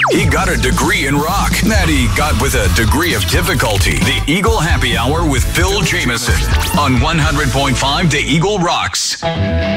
He got a degree in rock that he got with a degree of difficulty. The Eagle Happy Hour with Phil Jamieson on 100.5 The Eagle Rocks.